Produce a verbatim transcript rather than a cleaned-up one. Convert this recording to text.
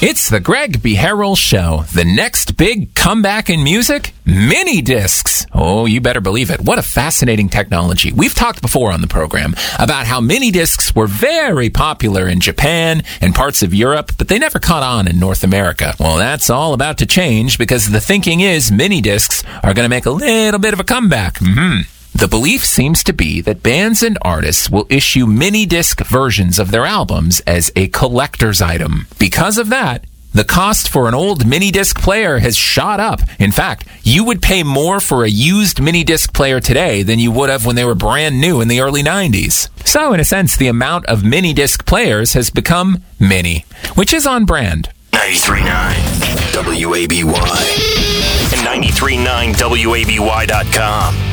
It's the Greg B. Harrell Show. The next big comeback in music? Mini discs. Oh, you better believe it. What a fascinating technology. We've talked before on the program about how mini discs were very popular in Japan and parts of Europe, but they never caught on in North America. Well, that's all about to change because the thinking is mini discs are going to make a little bit of a comeback. Mm-hmm. The belief seems to be that bands and artists will issue mini-disc versions of their albums as a collector's item. Because of that, the cost for an old mini-disc player has shot up. In fact, you would pay more for a used mini-disc player today than you would have when they were brand new in the early nineties. So, in a sense, the amount of mini-disc players has become mini, which is on brand. ninety-three point nine W A B Y and ninety-three point nine W A B Y dot com.